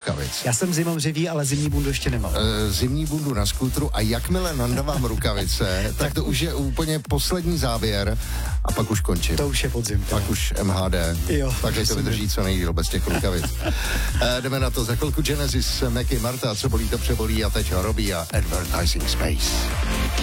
rukavic. Já jsem zimomřivý, ale zimní bundu ještě nemám. Zimní bundu na skútru a jakmile nandavám rukavice, tak to už je úplně poslední závěr a pak už končím. To už je podzim. Pak už MHD. Jo. Takže to vydrží co nejdýl bez těch rukavic. Jdeme na to za chvilku Genesis, Meky, Marta, co bolí to přebolí a teď Robbie a Advertising Space.